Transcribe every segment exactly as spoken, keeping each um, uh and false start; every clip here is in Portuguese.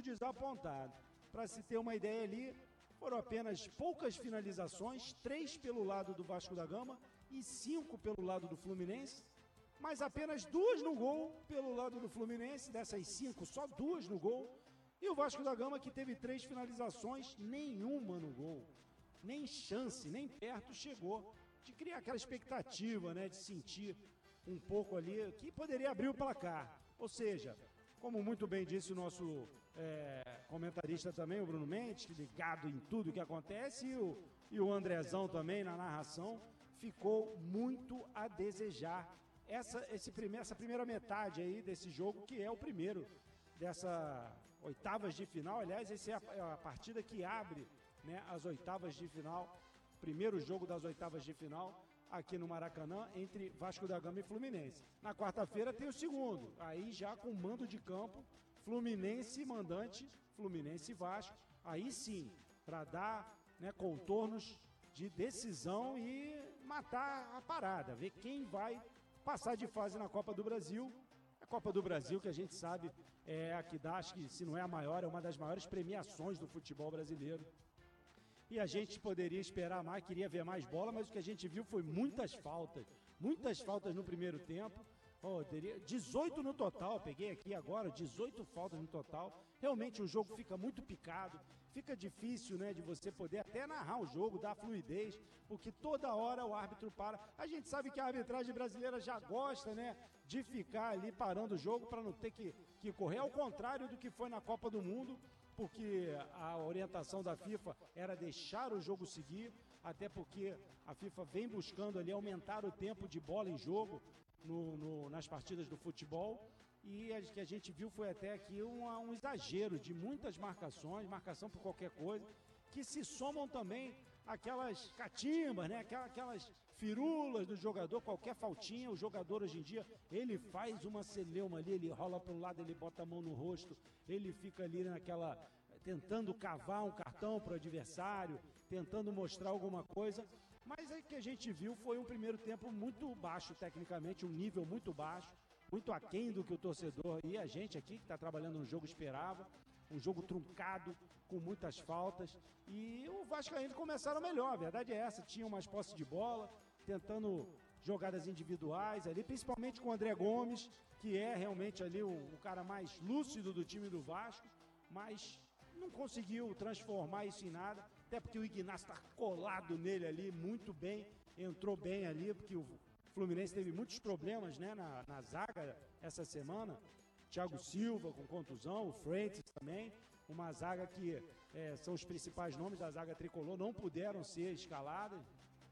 muito desapontado. Para se ter uma ideia ali, foram apenas poucas finalizações, três pelo lado do Vasco da Gama e cinco pelo lado do Fluminense, mas apenas duas no gol pelo lado do Fluminense, dessas cinco, só duas no gol. E o Vasco da Gama, que teve três finalizações, nenhuma no gol. Nem chance, nem perto chegou de criar aquela expectativa, né, de sentir um pouco ali que poderia abrir o placar. Ou seja, como muito bem disse o nosso é, comentarista também, o Bruno Mendes, ligado em tudo que acontece, e o, e o Andrezão também na narração, ficou muito a desejar. Essa, esse prime essa primeira metade aí desse jogo, que é o primeiro dessa oitavas de final, aliás, essa é a, a partida que abre, né, as oitavas de final, primeiro jogo das oitavas de final, aqui no Maracanã, entre Vasco da Gama e Fluminense. Na quarta-feira tem o segundo, aí já com mando de campo, Fluminense mandante, Fluminense e Vasco, aí sim, para dar, né, contornos de decisão e matar a parada, ver quem vai passar de fase na Copa do Brasil. A Copa do Brasil, que a gente sabe é a que dá, acho que se não é a maior, é uma das maiores premiações do futebol brasileiro. E a gente poderia esperar mais, queria ver mais bola, mas o que a gente viu foi muitas faltas. Muitas faltas no primeiro tempo. Oh, teria dezoito no total, peguei aqui agora, dezoito faltas no total. Realmente o jogo fica muito picado, fica difícil, né, de você poder até narrar o jogo, dar fluidez, porque toda hora o árbitro para. A gente sabe que a arbitragem brasileira já gosta, né, de ficar ali parando o jogo para não ter que, que correr, ao contrário do que foi na Copa do Mundo, porque a orientação da FIFA era deixar o jogo seguir, até porque a FIFA vem buscando ali aumentar o tempo de bola em jogo no, no, nas partidas do futebol, e o que a gente viu foi até aqui um, um exagero de muitas marcações, marcação por qualquer coisa, que se somam também aquelas catimbas, né? aquelas, aquelas firulas do jogador, qualquer faltinha, o jogador hoje em dia, ele faz uma celeuma ali, ele rola para um lado, ele bota a mão no rosto, ele fica ali naquela, tentando cavar um cartão para o adversário, tentando mostrar alguma coisa, mas aí que a gente viu foi um primeiro tempo muito baixo tecnicamente, um nível muito baixo, muito aquém do que o torcedor e a gente aqui que está trabalhando no jogo esperava. Um jogo truncado, com muitas faltas, e o Vascaíno começaram melhor, a verdade é essa, tinham mais posse de bola, tentando jogadas individuais ali, principalmente com o André Gomes, que é realmente ali o, o cara mais lúcido do time do Vasco, mas não conseguiu transformar isso em nada, até porque o Ignacio está colado nele ali, muito bem, entrou bem ali, porque o Fluminense teve muitos problemas, né, na, na zaga essa semana. Thiago Silva com contusão, o Freitas também, uma zaga que é, são os principais nomes da zaga tricolor, não puderam ser escalados.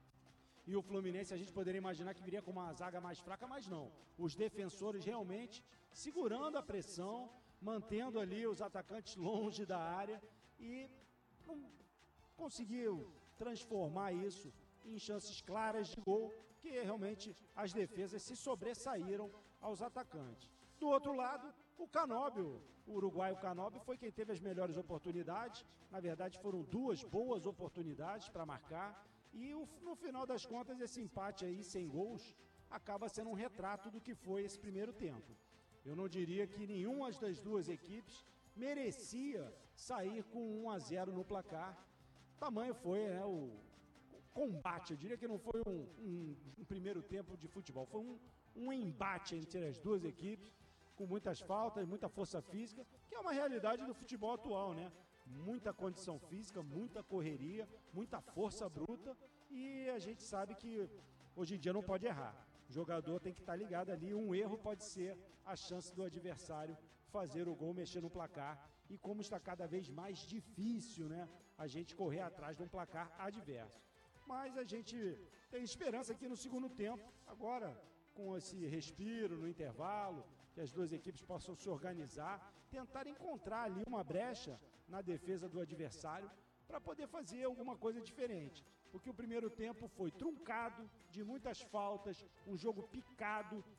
E o Fluminense a gente poderia imaginar que viria com uma zaga mais fraca, mas não. Os defensores realmente segurando a pressão, mantendo ali os atacantes longe da área e não conseguiu transformar isso em chances claras de gol, que realmente as defesas se sobressaíram aos atacantes. Do outro lado, o Canóbio, o uruguaio Canóbio, foi quem teve as melhores oportunidades. Na verdade, foram duas boas oportunidades para marcar. E no final das contas, esse empate aí, sem gols, acaba sendo um retrato do que foi esse primeiro tempo. Eu não diria que nenhuma das duas equipes merecia sair com um a zero no placar. Tamanho foi, né, o combate. Eu diria que não foi um, um, um primeiro tempo de futebol. Foi um, um embate entre as duas equipes, com muitas faltas, muita força física, que é uma realidade do futebol atual, né? Muita condição física, muita correria, muita força bruta, e a gente sabe que hoje em dia não pode errar. O jogador tem que estar ligado ali, um erro pode ser a chance do adversário fazer o gol, mexer no placar, e como está cada vez mais difícil, né, a gente correr atrás de um placar adverso. Mas a gente tem esperança aqui no segundo tempo, agora com esse respiro no intervalo, que as duas equipes possam se organizar, tentar encontrar ali uma brecha na defesa do adversário para poder fazer alguma coisa diferente. Porque o primeiro tempo foi truncado, de muitas faltas, um jogo picado,